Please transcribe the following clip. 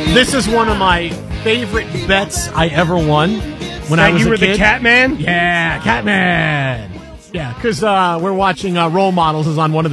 This is one of my favorite bets I ever won when I was a kid. You were the Catman? Yeah, Catman. Yeah, because we're watching Role Models is on one of the